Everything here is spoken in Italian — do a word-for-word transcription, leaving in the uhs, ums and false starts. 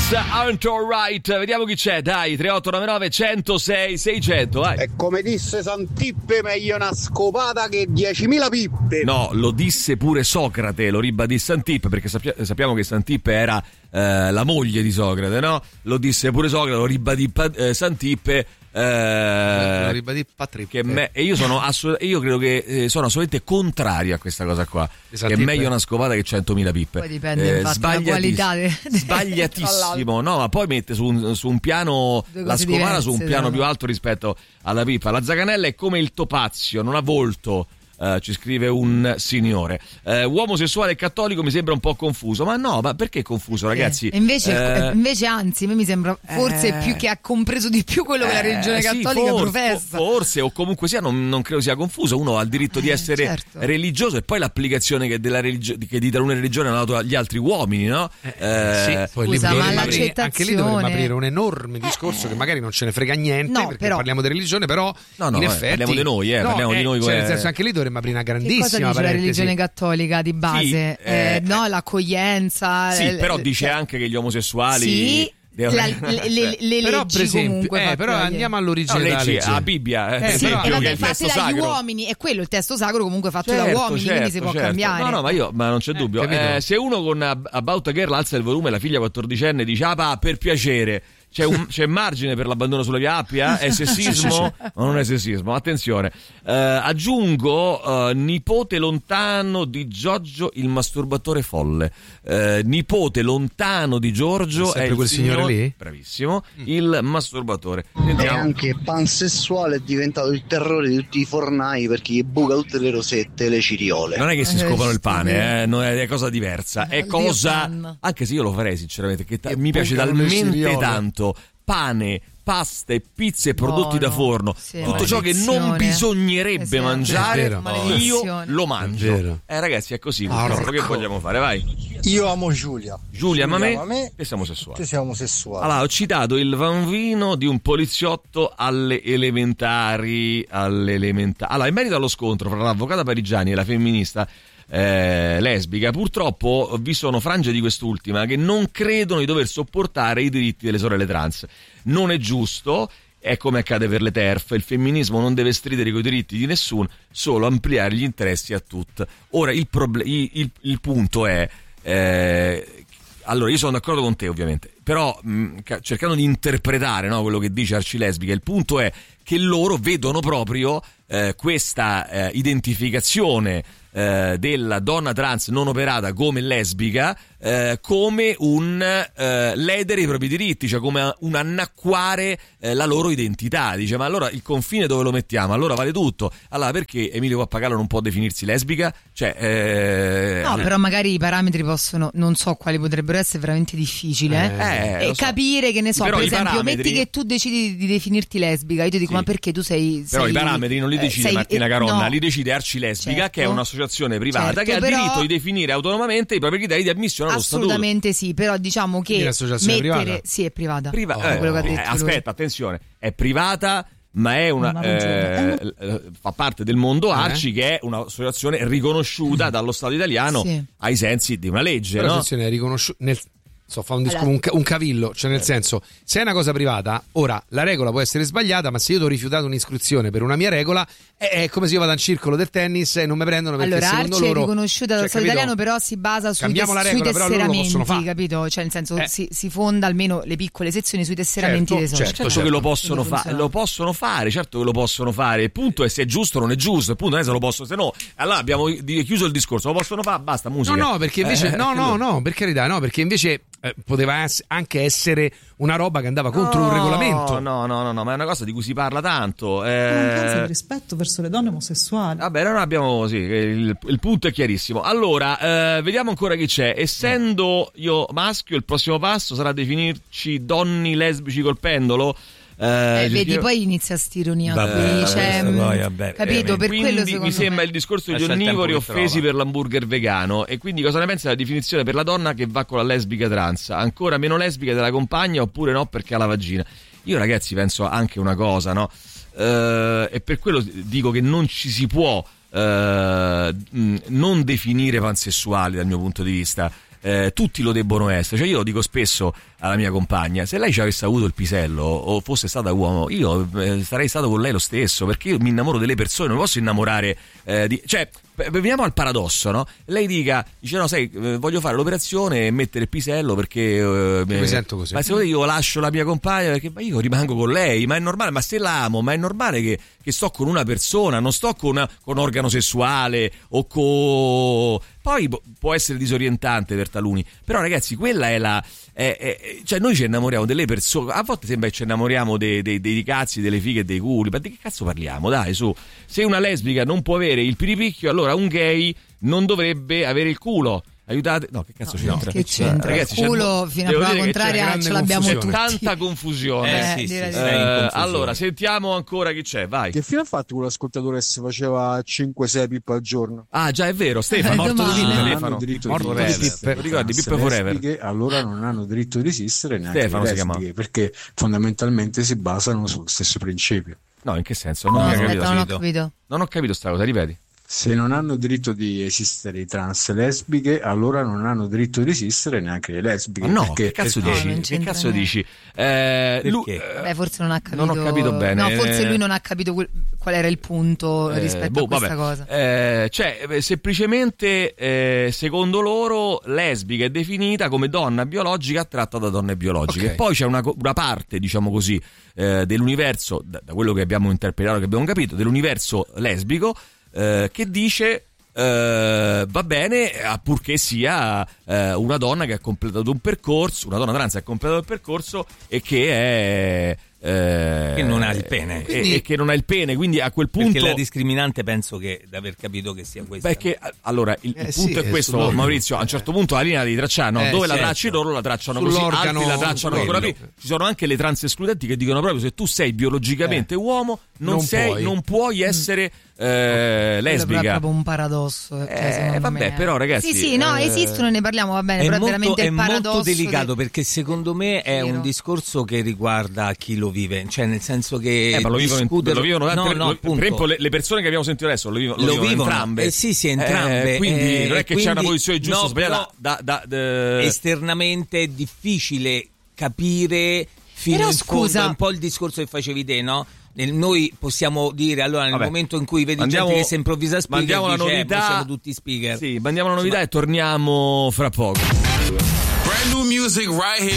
Kids Aren't Alright. Vediamo chi c'è, dai. Tre otto nove nove uno zero sei sei zero zero, vai. E come disse Santippe, meglio una scopata che diecimila pippe. No, lo disse pure Socrate, lo ribadì Santippe, perché sappia- sappiamo che Santippe era eh, la moglie di Socrate, no? Lo disse pure Socrate, lo ribadì eh, Santippe. Eh, ribadì Patrick. Che me- e io sono assolut- io credo che eh, sono assolutamente contrario a questa cosa qua. Che è meglio una scopata che centomila pippe. Poi dipende eh, infatti dalla qualità de- sbagliatissimo. No, ma poi mette su un, su un piano la scopata diverse, su un piano più alto rispetto alla pippa. La zaganella è come il topazio, non ha volto. Uh, ci scrive un signore. Uh, uomo sessuale e cattolico mi sembra un po' confuso, ma no, ma perché confuso, ragazzi? Eh, invece, uh, invece, anzi, a me mi sembra forse eh, più che ha compreso di più quello che la religione cattolica sì, forse, professa. Forse, o comunque sia, non, non credo sia confuso. Uno ha il diritto eh, di essere certo. religioso, e poi l'applicazione che, della religio- che di talune religioni hanno dato agli altri uomini, no? Eh, eh, sì, poi Scusa, lì ma aprire, anche lì dovremmo aprire un enorme discorso eh, che magari non ce ne frega niente, no, perché però, parliamo di religione, però no, no, in eh, effetti parliamo di noi, eh, no, parliamo eh, di noi. Cioè, que- nel senso, anche lì dovremmo aprire una grandissima cosa dice parentesi. la religione cattolica di base? Sì, eh, eh, no, l'accoglienza. Sì, l- però l- dice anche che gli omosessuali. Sì. La, le, le, le però leggi per esempio, comunque eh, però andiamo all'origine no, della leggi, legge. la Bibbia, eh, eh, sì, però, che vabbè, è il testo fatte dagli sacro. uomini, è quello il testo sacro comunque fatto certo, da uomini, certo, quindi si può certo. cambiare. No, no, ma io, ma non c'è dubbio. Eh, eh, se uno con About a Girl alza il volume, la figlia quattordicenne dice ah, pa, per piacere. C'è, un, c'è margine per l'abbandono sulla via Appia? È sessismo? O non è sessismo? Attenzione. Uh, aggiungo uh, nipote lontano di Giorgio il masturbatore folle. Uh, nipote lontano di Giorgio è, è quel signore, signore lì? Bravissimo, mm. il masturbatore. E anche pansessuale è diventato il terrore di tutti i fornai, perché gli buca tutte le rosette e le ciriole. Non è che si scopano il pane, eh? Non è, è cosa diversa. È cosa... Anche se io lo farei sinceramente, che ta- mi piace talmente tanto. Pane, pasta e pizze e prodotti Buono, da forno, sì. tutto ciò che non bisognerebbe esatto. mangiare, io lo mangio. Eh ragazzi, è così. Ah, no, che vogliamo fare? Vai. Io amo Giulia. Giulia, ma me, me che siamo sessuali. Te siamo sessuali. Allora, ho citato il vanvino di un poliziotto alle elementari, alle elementari. Allora, in merito allo scontro fra l'avvocata Parigiani e la femminista Eh, lesbica, purtroppo vi sono frange di quest'ultima che non credono di dover sopportare i diritti delle sorelle trans. Non è giusto, è come accade per le TERF, il femminismo non deve stridere con i diritti di nessuno, solo ampliare gli interessi a tutti. Ora il, proble- il, il, il punto è eh, allora io sono d'accordo con te ovviamente, però mh, cercando di interpretare, no, quello che dice Arcilesbica, il punto è che loro vedono proprio eh, questa eh, identificazione eh, della donna trans non operata come lesbica eh, come un eh, ledere i propri diritti, cioè come un annacquare eh, la loro identità. Dice, ma allora il confine dove lo mettiamo? Allora vale tutto. Allora perché Emilio Pappagallo non può definirsi lesbica? Cioè, eh, no, allora... però magari i parametri possono, non so quali potrebbero essere, veramente difficile eh, eh, e so. capire che ne so, però per esempio parametri... metti che tu decidi di definirti lesbica, io ti dico sì. ma perché tu sei, sei però i parametri non li decide eh, sei, eh, Martina Caronna, no. li decide Arcilesbica, certo. che è un'associazione privata certo, che ha il però... diritto di definire autonomamente i propri criteri di ammissione allo statuto. Assolutamente sì, però diciamo che l'associazione mettere privata? sì, è privata. Priva- oh, eh, quello che ha detto eh, aspetta, lui. attenzione, è privata ma è una eh, eh, fa parte del mondo Arci, eh? che è un'associazione riconosciuta dallo Stato italiano sì. ai sensi di una legge, però no? L'associazione è riconosciuta nel So, fa un, disco, allora, un, un cavillo, cioè nel senso, se è una cosa privata, ora la regola può essere sbagliata, ma se io ti ho rifiutato un'iscrizione per una mia regola, è, è come se io vado al circolo del tennis e non mi prendono perché allora, secondo Arci loro... è riconosciuta dal cioè, Stato italiano, però si basa sui, tes- la regola, sui tesseramenti, capito? Cioè nel senso eh. si, si fonda almeno le piccole sezioni sui tesseramenti certo, dei soci. Certo, certo, certo che lo possono, fa- lo possono fare, certo che lo possono fare, il punto è se è giusto o non è giusto, il punto non è se lo posso, se no, allora abbiamo chiuso il discorso, lo possono fare, basta, musica. No, no, perché invece, eh, no, no, no, per carità, no, perché invece eh, poteva ess- anche essere una roba che andava contro no, un regolamento. No, no, no, no, ma è una cosa di cui si parla tanto. Eh... mancanza di rispetto verso le donne omosessuali. Vabbè, non abbiamo, sì, il, il punto è chiarissimo. Allora, eh, vediamo ancora chi c'è. Essendo io maschio, il prossimo passo sarà definirci donni lesbici col pendolo. Eh, eh, vedi, poi inizia stironia vabbè, qui, cioè, poi, vabbè, capito? Eh, Per quindi quello mi sembra me... il discorso degli onnivori offesi per l'hamburger vegano. E quindi cosa ne pensa della definizione per la donna che va con la lesbica trans? Ancora meno lesbica della compagna oppure no perché ha la vagina? Io ragazzi penso anche una cosa, no? Eh, e per quello dico che non ci si può eh, non definire pansessuali dal mio punto di vista. Eh, tutti lo debbono essere, cioè io lo dico spesso, alla mia compagna, se lei ci avesse avuto il pisello o fosse stata uomo, io eh, sarei stato con lei lo stesso, perché io mi innamoro delle persone, non posso innamorare eh, di, cioè veniamo al paradosso, no? Lei dica, dice no, sai, eh, voglio fare l'operazione e mettere il pisello perché eh, mi eh, sento così. Ma secondo te io lascio la mia compagna perché ma io rimango con lei, ma è normale, ma se l'amo, ma è normale che, che sto con una persona, non sto con, una, con organo sessuale o con... Poi può essere disorientante per taluni, però ragazzi quella è la... È, è, cioè noi ci innamoriamo delle persone, a volte sembra che ci innamoriamo dei, dei, dei cazzi, delle fighe e dei culi, ma di che cazzo parliamo? Dai, su, se una lesbica non può avere il piripicchio, allora un gay non dovrebbe avere il culo. Aiutate, no, che cazzo no, c'entra? Che c'entra? Ragazzi, il culo fino a prova contraria ce l'abbiamo tutti. Tanta confusione. Eh, sì, sì, eh, sì, eh, allora, sentiamo ancora chi c'è, vai. Che fine ha fatto quell'ascoltatore che si faceva cinque sei pippe al giorno? Ah, già è vero, Stefano, eh, morto di non Stefano. hanno diritto Morto di Pippe. Lo ricordi, Pippe Forever. Allora non hanno diritto di esistere neanche Stefano le si lesbiche, chiamava. perché fondamentalmente si basano sullo stesso principio. No, in che senso? Non, no, ho, aspetta, capito, non ho capito. Non ho capito sta cosa, ripeti. Se non hanno diritto di esistere i trans lesbiche, allora non hanno diritto di esistere neanche le lesbiche. Ma no, perché, che cazzo perché dici? No, che cazzo niente. dici? Eh, lui, Beh, forse non ha capito. Non ho capito bene. No, forse lui non ha capito quel, qual era il punto eh, rispetto boh, a questa vabbè. cosa. Eh, cioè, semplicemente, eh, secondo loro, lesbica è definita come donna biologica attratta da donne biologiche. Okay. Poi c'è una, una parte, diciamo così, eh, dell'universo, da, da quello che abbiamo interpretato, che abbiamo capito, dell'universo lesbico, eh, che dice... Uh, va bene, purché sia uh, una donna che ha completato un percorso, una donna trans che ha completato il percorso e che è eh, che non ha il pene e, quindi, e che non ha il pene, quindi a quel punto perché la discriminante penso che di aver capito che sia questa. Perché allora il, eh il punto sì, è questo, Maurizio, a un certo punto la linea devi tracciare, no? Eh, Dove certo. la tracci loro la tracciano Sull'organo, così, altri la tracciano ancora più. quello. Ci sono anche le trans escludenti che dicono proprio se tu sei biologicamente Eh. uomo non, Non sei puoi. non puoi essere eh, lesbica. È proprio un paradosso. Perché Eh, vabbè, me... però ragazzi, Sì, sì, no, eh, esistono, ne parliamo, va bene, È però molto, è veramente è il paradosso. molto delicato de- perché secondo me è Vero. un discorso che riguarda chi lo vive, cioè nel senso che Eh, ma lo vivono, in- discutere- lo vivono tante- no, no, lo- appunto. per esempio le, le persone che abbiamo sentito adesso lo, vivono, lo Lo vivono vivono. entrambe. Eh sì, sì, entrambe. Eh, quindi Eh, non è che quindi- c'è una posizione giusta o no, sbagliata da, da, da- esternamente è difficile capire fino Però in scusa- fondo, è un po' il discorso che facevi te, no? Nel- Noi possiamo dire, allora nel Vabbè. momento in cui vedi Mandiamo- gente che si improvvisa speaker, mandiamo la dice, eh, novità. ma siamo tutti speaker. Sì, mandiamo la novità e torniamo fra poco. Brand new music right here.